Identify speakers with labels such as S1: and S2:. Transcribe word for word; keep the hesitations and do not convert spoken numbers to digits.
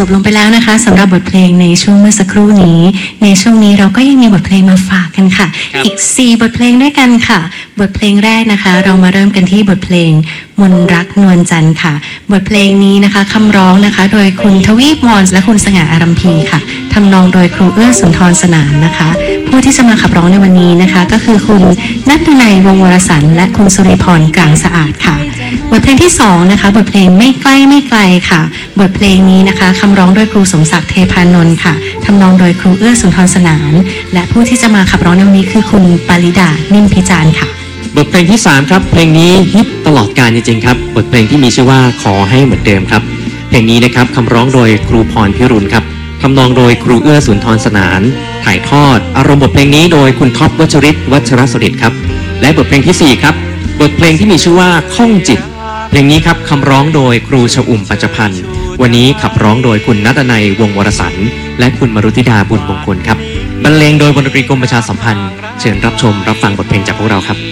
S1: บลงไปแล้วนะคะสำหรับบทเพลงในช่วงเมื่อสักครู่นี้ในช่วงนี้เราก็ยังมีบทเพลงมาฝากกันค่ะอีกสี่บทเพลงด้วยกันค่ะบทเพลงแรกนะคะเรามาเริ่มกันที่บทเพลงมนรักนวลจันทร์ค่ะบทเพลงนี้นะคะคำร้องนะคะโดยคุณทวีปมอนและคุณสง่าอารัมพีค่ะทำนองโดยครูเอื้อสุนทรสนานนะคะผู้ที่จะมาขับร้องในวันนี้นะคะก็คือคุณณัฐนัยวงศ์วรสรรค์และคุณสุริพรกลางสะอาดค่ะบทเพลงที่สองนะคะบทเพลงไม่ใกล้ไม่ไกลค่ะบทเพลงนี้นะคะคำร้องโดยครูสมศักดิ์เทพานนท์ค่ะทำนองโดยครูเอื้อสุนทรสนานและผู้ที่จะมาขับร้องในวันนี้คือคุณปริดานิ่มพิจารณ์ค่ะ
S2: บทเพลงที่สามครับเพลงนี้ฮิตตลอดกาลจริงๆครับบทเพลงที่มีชื่อว่าขอให้เหมือนเดิมครับเพลงนี้นะครับคำร้องโดยครูพรพิรุณครับทำนองโดยครูเอื้อสุนทรสนานถ่ายทอดอารมณ์บทเพลงนี้โดยคุณท็อปวัชริศวัชรสดิษฐ์ครับและบทเพลงที่สี่ครับบทเพลงที่มีชื่อว่าข้องจิตเพลงนี้ครับคำร้องโดยครูชอุ่มปัจจพันธ์วันนี้ขับร้องโดยคุณณัฐนัยวงศ์วรสรรค์และคุณมรุธิดาบุญมงคลครับบรรเลงโดยวงดนตรีกรมประชาสัมพันธ์เชิญรับชมรับฟังบทเพลงจากพวกเราครับ